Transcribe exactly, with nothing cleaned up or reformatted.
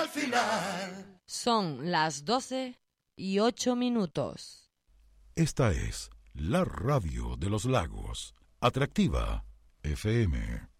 al final. Son las doce y ocho minutos. Esta es la radio de los lagos, Atractiva F M.